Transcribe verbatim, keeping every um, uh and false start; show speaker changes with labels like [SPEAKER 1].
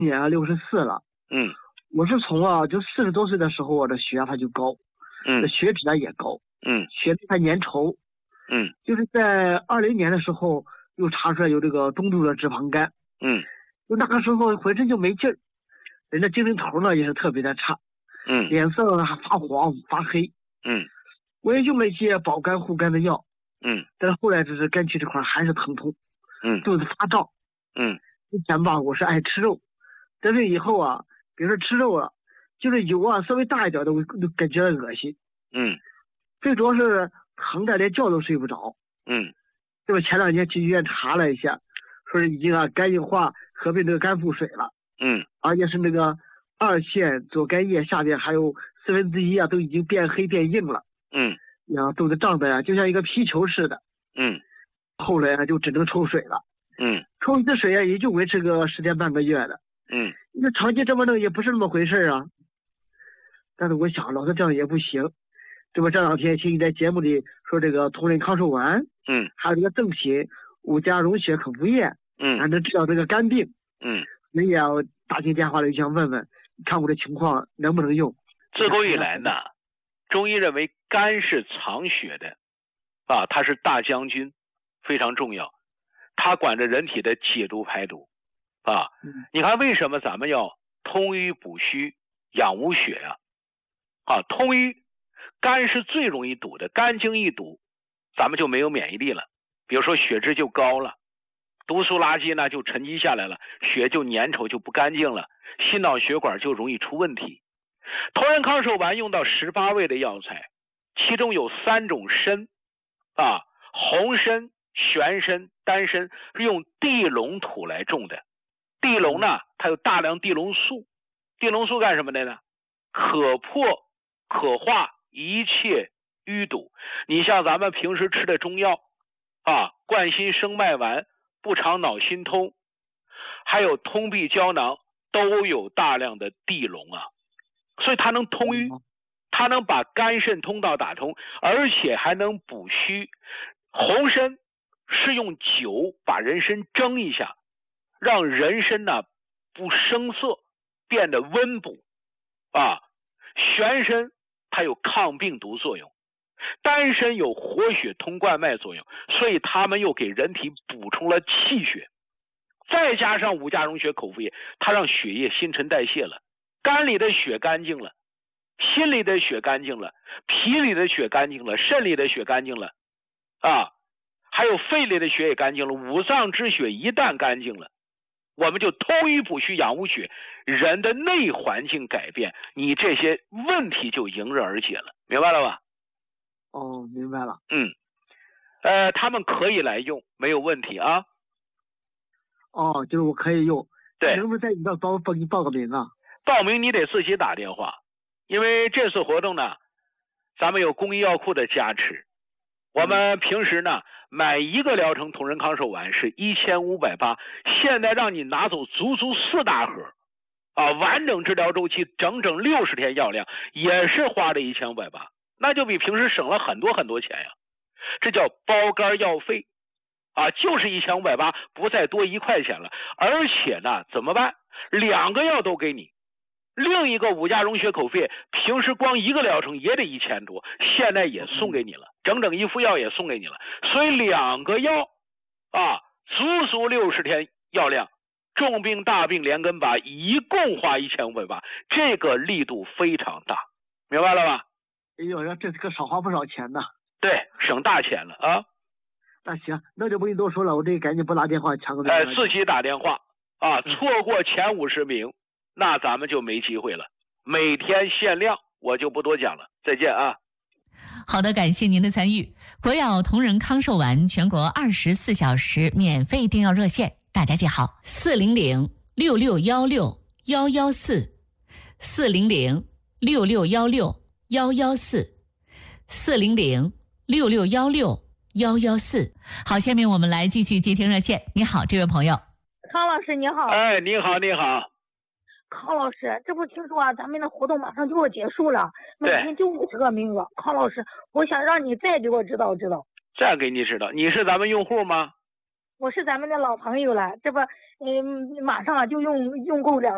[SPEAKER 1] 年六十四了。
[SPEAKER 2] 嗯，
[SPEAKER 1] 我是从啊，就四十多岁的时候，我的血压它就高，
[SPEAKER 2] 嗯，
[SPEAKER 1] 血脂呢也高，
[SPEAKER 2] 嗯，
[SPEAKER 1] 血它粘稠，
[SPEAKER 2] 嗯，
[SPEAKER 1] 就是在二零年的时候又查出来有这个中度的脂肪肝，
[SPEAKER 2] 嗯，
[SPEAKER 1] 就那个时候浑身就没劲儿，人的精神头呢也是特别的差，
[SPEAKER 2] 嗯，
[SPEAKER 1] 脸色呢还发黄发黑，
[SPEAKER 2] 嗯，
[SPEAKER 1] 我也用了一些保肝护肝的药，
[SPEAKER 2] 嗯，
[SPEAKER 1] 但是后来就是肝区这块还是疼痛，
[SPEAKER 2] 嗯，
[SPEAKER 1] 肚子发胀，
[SPEAKER 2] 嗯，
[SPEAKER 1] 以前吧我是爱吃肉，但是以后啊，比如说吃肉了，就是油啊稍微大一点的，我都感觉恶心。
[SPEAKER 2] 嗯，
[SPEAKER 1] 最主要是疼的连觉都睡不着。
[SPEAKER 2] 嗯，
[SPEAKER 1] 这不前两天去医院查了一下，说是已经啊肝硬化合并这个肝腹水了。
[SPEAKER 2] 嗯，
[SPEAKER 1] 而且是那个二线左肝叶下边还有四分之一啊，都已经变黑变硬了。
[SPEAKER 2] 嗯，
[SPEAKER 1] 然后肚子胀的呀，就像一个皮球似的。
[SPEAKER 2] 嗯，
[SPEAKER 1] 后来啊就只能抽水了。
[SPEAKER 2] 嗯，
[SPEAKER 1] 抽一次水啊，也就维持个十天半个月的。
[SPEAKER 2] 嗯，
[SPEAKER 1] 那长期这么弄也不是那么回事啊。但是我想，老是这样也不行。这不这两天听你在节目里说这个同仁康寿丸，
[SPEAKER 2] 嗯，
[SPEAKER 1] 还有这个赠品五加溶血口服液，
[SPEAKER 2] 嗯，
[SPEAKER 1] 还能治疗这个肝病。
[SPEAKER 2] 嗯，
[SPEAKER 1] 人也要打进电话里想问问，看我这情况能不能用。
[SPEAKER 2] 自古以来呢，中医认为肝是藏血的，啊，它是大将军，非常重要，它管着人体的解毒排毒，啊，
[SPEAKER 1] 嗯、
[SPEAKER 2] 你看为什么咱们要通瘀补虚养无血呀、啊？啊，通瘀，肝是最容易堵的，肝经一堵，咱们就没有免疫力了，比如说血脂就高了，毒素垃圾呢就沉积下来了，血就粘稠就不干净了，心脑血管就容易出问题。同仁康寿丸用到十八味的药材，其中有三种参，啊，红参、玄参、丹参是用地龙土来种的。地龙呢，它有大量地龙素，地龙素干什么的呢？可破可化一切淤堵。你像咱们平时吃的中药啊，冠心生脉丸、不肠脑心通，还有通臂胶囊，都有大量的地龙啊。所以它能通瘀，它能把肝肾通道打通，而且还能补虚。红参是用酒把人参蒸一下，让人参呢不生涩，变得温补啊。玄参它有抗病毒作用，丹参有活血通冠脉作用，所以它们又给人体补充了气血。再加上五加溶血口服液，它让血液新陈代谢了，肝里的血干净了，心里的血干净了，脾里的血干净了，肾里的血干净了，啊，还有肺里的血也干净了。五脏之血一旦干净了，我们就通瘀补虚养无血，人的内环境改变，你这些问题就迎刃而解了，明白了吧？
[SPEAKER 1] 哦，明白了。
[SPEAKER 2] 嗯，呃，他们可以来用，没有问题啊。
[SPEAKER 1] 哦，就是我可以用。
[SPEAKER 2] 对，
[SPEAKER 1] 能不能在你这帮我帮你报个名啊？
[SPEAKER 2] 报名你得自己打电话，因为这次活动呢，咱们有公益药库的加持。我们平时呢买一个疗程同仁康寿丸是一千五百八，现在让你拿走足足四大盒，啊，完整治疗周期整整六十天药量，也是花了一千五百八，那就比平时省了很多很多钱呀。这叫包干药费。啊，就是一千五百八，不再多一块钱了。而且呢，怎么办？两个药都给你，另一个五加溶血口服液，平时光一个疗程也得一千多，现在也送给你了，整整一副药也送给你了。所以两个药，啊，足足六十天药量，重病大病连根拔，一共花一千五百八，这个力度非常大，明白了吧？
[SPEAKER 1] 哎呦，这可少花不少钱呢。
[SPEAKER 2] 对，省大钱了啊。
[SPEAKER 1] 那行，那就不跟你多说了，我这赶紧拨打电话抢个名。
[SPEAKER 2] 哎，自己打电话啊，错过前五十名，那咱们就没机会了。每天限量，我就不多讲了。再见啊！
[SPEAKER 3] 好的，感谢您的参与。国药同仁康寿丸全国二十四小时免费订药热线，大家记好：四零零六六幺六幺幺四，四零零六六幺六幺幺四，四零零六六幺六。幺幺四，好，下面我们来继续接听热线。你好，这位朋友。
[SPEAKER 4] 康老师你好。
[SPEAKER 2] 哎，你好，你好。
[SPEAKER 4] 康老师，这不听说啊，咱们的活动马上就要结束了，每天就五十个名额。康老师，我想让你再给我指导指导。
[SPEAKER 2] 再给你指导，你是咱们用户吗？
[SPEAKER 4] 我是咱们的老朋友了，这不，嗯，马上就用用够两。